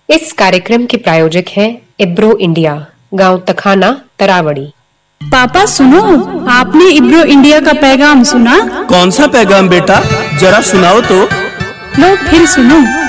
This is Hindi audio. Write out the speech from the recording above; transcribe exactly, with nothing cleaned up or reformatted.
इस कार्यक्रम के प्रायोजक हैं इब्रो इंडिया, गांव तखाना, तरावड़ी। पापा सुनो, आपने इब्रो इंडिया का पैगाम सुना? कौन सा पैगाम बेटा, जरा सुनाओ तो। लो फिर सुनो।